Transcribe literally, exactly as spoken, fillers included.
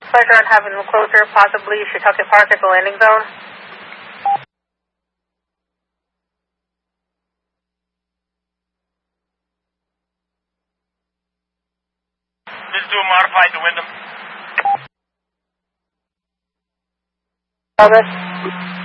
Pleasure on having them closer, possibly Shetucket Park at the landing zone. Just do a modified to Wyndham. Progress.